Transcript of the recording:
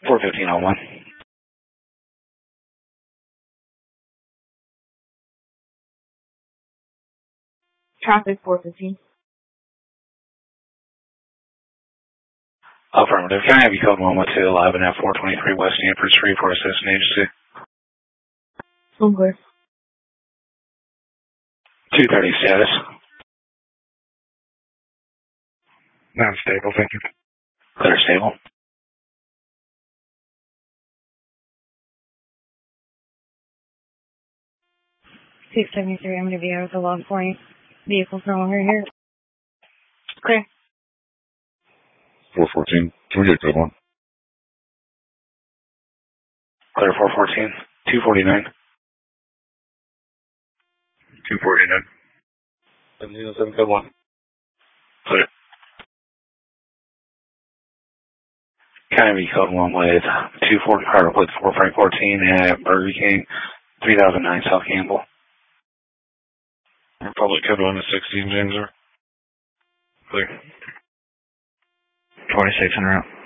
415 on 1. Traffic 415. Affirmative. Can I have you code 112 11 at 423 West Stanford Street for assistant agency? Clear. 230 status. Non-stable, thank you. Clear stable. $673, I'm going to be out of the log for you. Vehicle's no longer here. Clear. 414. Can we get a good one? Clear 414. 249. 249. 707, good one. Clear. Can I have you code 1 with 240 Carter with 4514 at Burger King, 3009 South Campbell? Republic code 1 at 16, James. Clear. 26 en route.